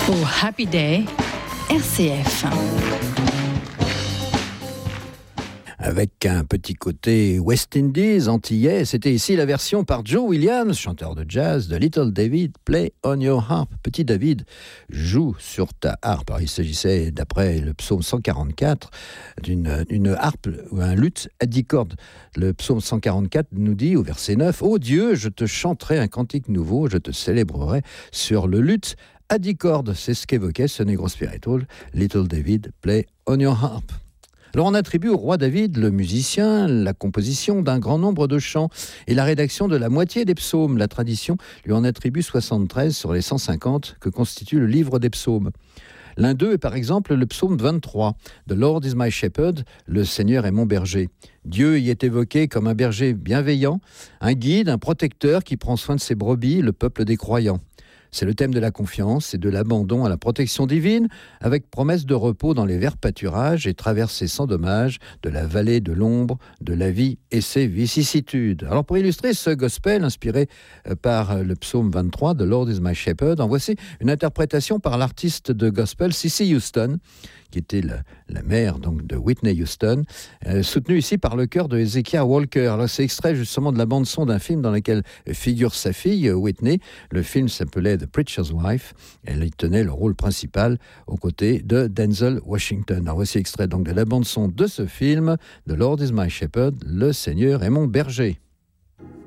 Oh Happy Day, RCF. Avec un petit côté West Indies, antillais, c'était ici la version par Joe Williams, chanteur de jazz, de Little David, Play on Your Harp. Petit David, joue sur ta harpe. Alors, il s'agissait, d'après le psaume 144, d'une harpe ou un luth à 10 cordes. Le psaume 144 nous dit au verset 9, « Ô Dieu, je te chanterai un cantique nouveau, je te célébrerai sur le luth à 10 cordes. » C'est ce qu'évoquait ce Negro Spiritual, Little David, Play on Your Harp. Alors on attribue au roi David, le musicien, la composition d'un grand nombre de chants et la rédaction de la moitié des psaumes. La tradition lui en attribue 73 sur les 150 que constitue le livre des psaumes. L'un d'eux est par exemple le psaume 23, « The Lord is my shepherd », le Seigneur est mon berger. Dieu y est évoqué comme un berger bienveillant, un guide, un protecteur qui prend soin de ses brebis, le peuple des croyants. C'est le thème de la confiance et de l'abandon à la protection divine, avec promesse de repos dans les verts pâturages et traversée sans dommage de la vallée de l'ombre de la vie et ses vicissitudes. Alors pour illustrer ce gospel inspiré par le psaume 23, « The Lord is my shepherd », en voici une interprétation par l'artiste de gospel Cissy Houston, qui était la mère donc, de Whitney Houston, soutenue ici par le chœur de Hezekiah Walker. Alors, c'est extrait justement de la bande-son d'un film dans lequel figure sa fille, Whitney. Le film s'appelait The Preacher's Wife. Elle y tenait le rôle principal aux côtés de Denzel Washington. Alors, voici extrait donc de la bande-son de ce film, « The Lord is my shepherd », le Seigneur est mon berger.